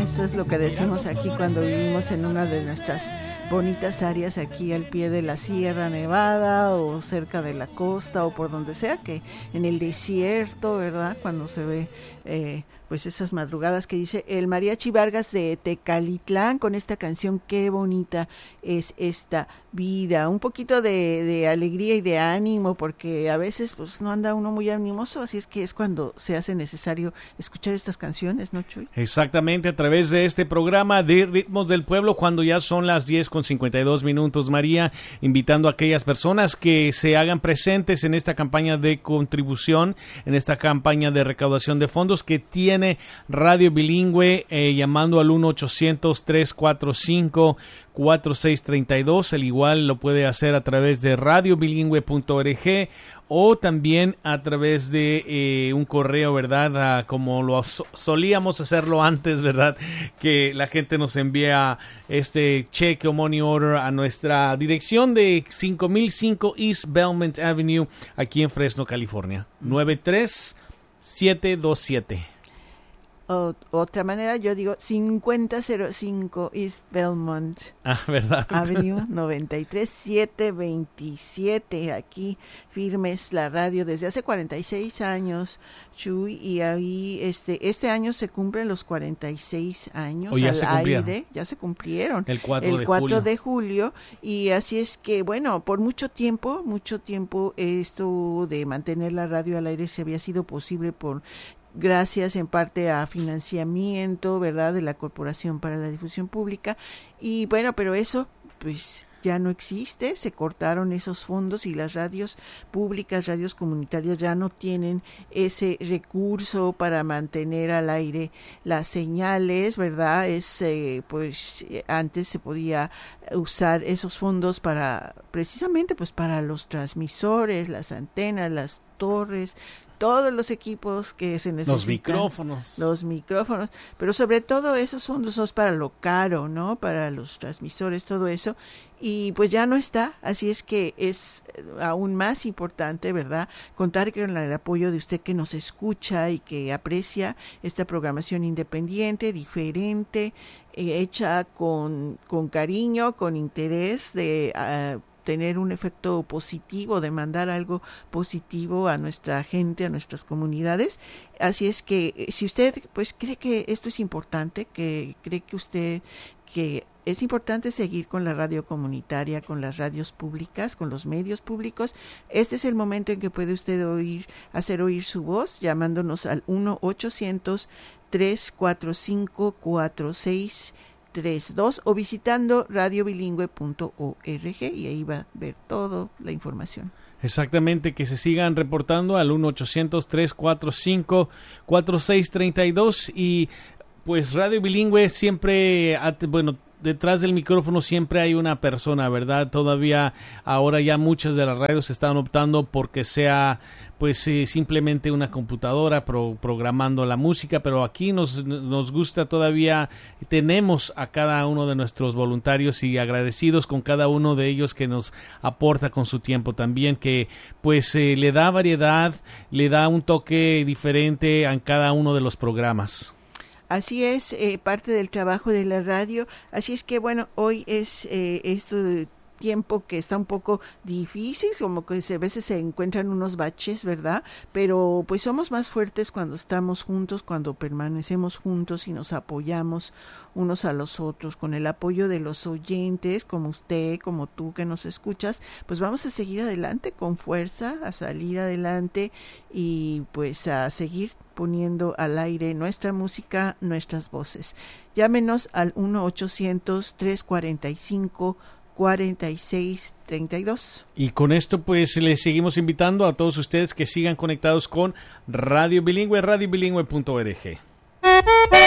Eso es lo que decimos aquí cuando vivimos en una de nuestras bonitas áreas aquí al pie de la Sierra Nevada o cerca de la costa o por donde sea, que en el desierto, ¿verdad? Cuando se ve pues esas madrugadas que dice el Mariachi Vargas de Tecalitlán con esta canción, qué bonita es esta vida, un poquito de alegría y de ánimo, porque a veces pues no anda uno muy animoso, así es que es cuando se hace necesario escuchar estas canciones, ¿no, Chuy? Exactamente, a través de este programa de Ritmos del Pueblo, cuando ya son las 10:52, María, invitando a aquellas personas que se hagan presentes en esta campaña de contribución, en esta campaña de recaudación de fondos que tiene Radio Bilingüe, llamando al 1-800-345-4632, al igual lo puede hacer a través de radiobilingüe.org o también a través de un correo, ¿verdad? Como lo solíamos hacerlo antes, ¿verdad? Que la gente nos envía este cheque o money order a nuestra dirección de 5005 East Belmont Avenue, aquí en Fresno, California, 93727. Otra manera, yo digo 5005 East Belmont ¿verdad? Avenue 93727. Aquí firmes la radio desde hace 46 años, Chuy, y ahí este año se cumplen los 46 años al aire, ya se cumplieron. El 4 de julio, y así es que, bueno, por mucho tiempo esto de mantener la radio al aire se había sido posible gracias en parte a financiamiento, ¿verdad?, de la Corporación para la Difusión Pública, y bueno, pero eso pues ya no existe, se cortaron esos fondos y las radios públicas, radios comunitarias ya no tienen ese recurso para mantener al aire las señales, ¿verdad? Pues antes se podía usar esos fondos para precisamente pues para los transmisores, las antenas, las torres, todos los equipos que se necesitan. Los micrófonos. Pero sobre todo esos fondos son para lo caro, ¿no? Para los transmisores, todo eso. Y pues ya no está. Así es que es aún más importante, ¿verdad?, contar con el apoyo de usted que nos escucha y que aprecia esta programación independiente, diferente, hecha con cariño, con interés de tener un efecto positivo, de mandar algo positivo a nuestra gente, a nuestras comunidades. Así es que si usted pues cree que esto es importante, que cree que es importante seguir con la radio comunitaria, con las radios públicas, con los medios públicos, este es el momento en que puede usted hacer oír su voz, llamándonos al 1-800-345-4632 o visitando radiobilingüe.org, y ahí va a ver toda la información. Exactamente, que se sigan reportando al 1-800-345-4632 y pues Radio Bilingüe siempre, detrás del micrófono siempre hay una persona, ¿verdad? Todavía ahora ya muchas de las radios están optando porque sea pues simplemente una computadora programando la música, pero aquí nos gusta todavía, tenemos a cada uno de nuestros voluntarios y agradecidos con cada uno de ellos que nos aporta con su tiempo también, que pues le da variedad, le da un toque diferente a cada uno de los programas. Así es, parte del trabajo de la radio. Así es que, bueno, hoy es esto de tiempo que está un poco difícil, como que a veces se encuentran unos baches, ¿verdad? Pero pues somos más fuertes cuando estamos juntos, cuando permanecemos juntos y nos apoyamos unos a los otros, con el apoyo de los oyentes, como usted, como tú que nos escuchas, pues vamos a seguir adelante con fuerza, a salir adelante y pues a seguir poniendo al aire nuestra música, nuestras voces. Llámenos al 1-800-345-4632. Y con esto pues les seguimos invitando a todos ustedes que sigan conectados con Radio Bilingüe, radiobilingüe.org.